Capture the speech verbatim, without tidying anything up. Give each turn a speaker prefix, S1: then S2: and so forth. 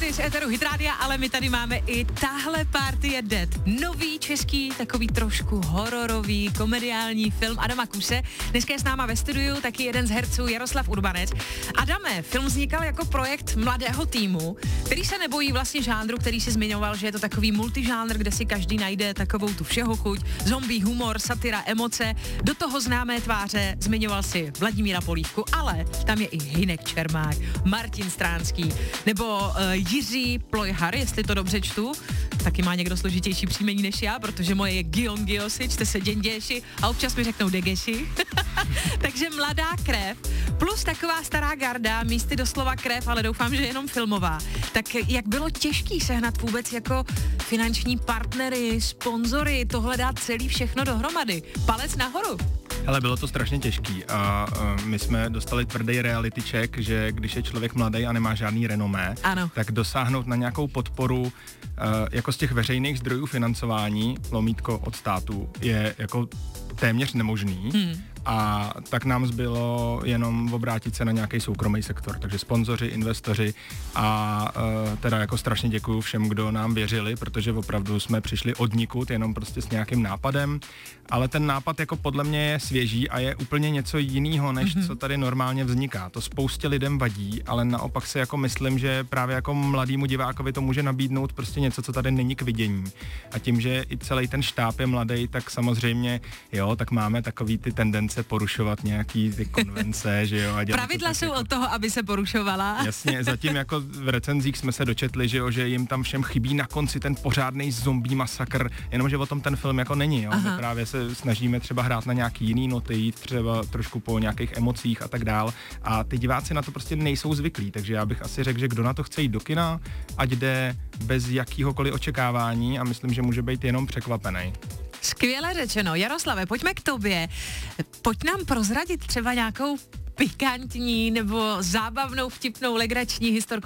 S1: Party z éteru Hit Rádia, ale my tady máme i Tahle party je dead. Nový český, takový trošku hororový, komediální film Adama Kuse. Dneska je s náma ve studiu taky jeden z herců Jaroslav Urbanec. Adame, film vznikal jako projekt mladého týmu, který se nebojí vlastně žánru, který si zmiňoval, že je to takový multižánr, kde si každý najde takovou tu všeho chuť, zombie, humor, satira, emoce, do toho známé tváře, zmiňoval si Vladimíra Polívku, ale tam je i Hynek Čermák, Martin Stránský, nebo uh, Jiří Plojhar, jestli to dobře čtu, taky má někdo složitější příjmení než já, protože moje je Gion Giosi, čte se Děnděši a občas mi řeknou Degeši. Takže mladá krev, plus taková stará garda, místy doslova krev, ale doufám, že jenom filmová. Tak jak bylo těžký sehnat vůbec jako finanční partnery, sponzory, tohle dát celý všechno dohromady? Palec nahoru.
S2: Hele, bylo to strašně těžký a uh, my jsme dostali tvrdý reality check, že když je člověk mladý a nemá žádný renomé,
S1: ano.
S2: tak dosáhnout na nějakou podporu uh, jako z těch veřejných zdrojů financování, lomítko od státu, je jako téměř nemožný. Hmm. A tak nám zbylo jenom obrátit se na nějaký soukromý sektor, takže sponzoři, investoři a uh, teda jako strašně děkuju všem, kdo nám věřili, protože opravdu jsme přišli odnikud jenom prostě s nějakým nápadem, ale ten nápad jako podle mě je svěží a je úplně něco jiného, než mm-hmm. co tady normálně vzniká. To spoustě lidem vadí, ale naopak si jako myslím, že právě jako mladýmu divákovi to může nabídnout prostě něco, co tady není k vidění. A tím, že i celý ten štáb je mladý, tak samozřejmě jo, tak máme takový ty tendence se porušovat nějaký ty konvence, že jo. A
S1: pravidla jsou jako od toho, aby se porušovala.
S2: Jasně, zatím jako v recenzích jsme se dočetli, že jo, že jim tam všem chybí na konci ten pořádnej zombie masakr, jenomže o tom ten film jako není, jo. My právě se snažíme třeba hrát na nějaký jiný noty, jít třeba trošku po nějakých emocích a tak dál a ty diváci na to prostě nejsou zvyklí, takže já bych asi řekl, že kdo na to chce jít do kina, ať jde bez jakýhokoliv očekávání a myslím, že může být jenom překvapený.
S1: Skvěle řečeno. Jaroslave, pojďme k tobě. Pojď nám prozradit třeba nějakou pikantní nebo zábavnou, vtipnou, legrační historku